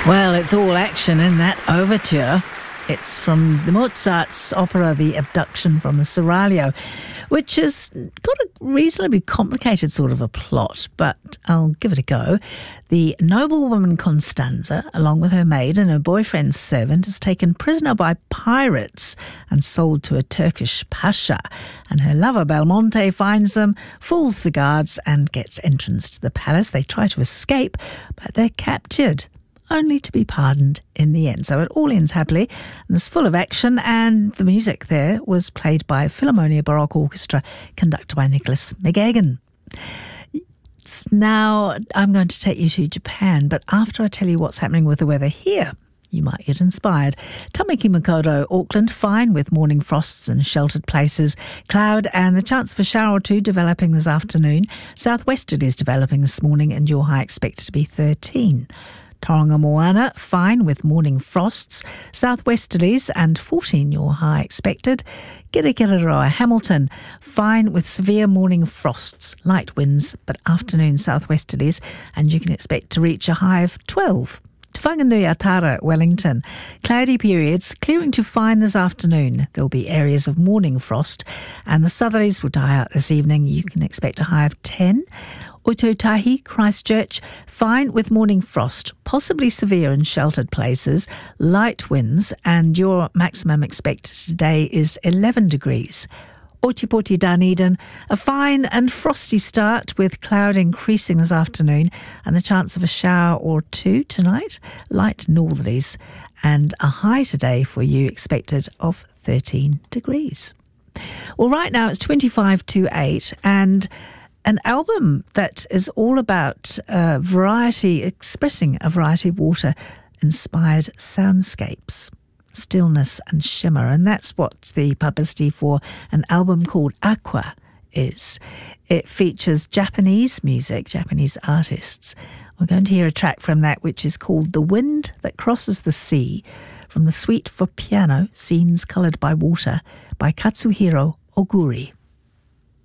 Well, it's all action in that overture. It's from the Mozart's opera, The Abduction from the Seraglio, which has got a reasonably complicated sort of a plot, but I'll give it a go. The noblewoman Constanza, along with her maid and her boyfriend's servant, is taken prisoner by pirates and sold to a Turkish pasha. And her lover Belmonte finds them, fools the guards and gets entrance to the palace. They try to escape, but they're captured, only to be pardoned in the end. So it all ends happily, and it's full of action, and the music there was played by Philharmonia Baroque Orchestra, conducted by Nicholas McGagan. Now I'm going to take you to Japan, but after I tell you what's happening with the weather here, you might get inspired. Tamaki Makaurau, Auckland, fine with morning frosts and sheltered places. Cloud and the chance of a shower or two developing this afternoon. Southwesterlies developing this morning and your high expected to be 13. Tauranga Moana, fine with morning frosts. Southwesterlies and 14 your high expected. Kirikiriroa Hamilton, fine with severe morning frosts. Light winds, but afternoon southwesterlies, and you can expect to reach a high of 12. Te Whanganui-a-Tara, Wellington, cloudy periods, clearing to fine this afternoon. There'll be areas of morning frost, and the southerlies will die out this evening. You can expect a high of 10. Otautahi, Christchurch, fine with morning frost, possibly severe in sheltered places, light winds, and your maximum expected today is 11 degrees. Otipoti, Dunedin, a fine and frosty start with cloud increasing this afternoon and the chance of a shower or two tonight, light northerlies, and a high today for you expected of 13 degrees. Well, right now it's 25 to 8, and an album that is all about variety, expressing a variety of water-inspired soundscapes, stillness and shimmer. And that's what the publicity for an album called Aqua is. It features Japanese music, Japanese artists. We're going to hear a track from that which is called The Wind That Crosses the Sea, from the suite for piano, Scenes Coloured by Water, by Katsuhiro Oguri.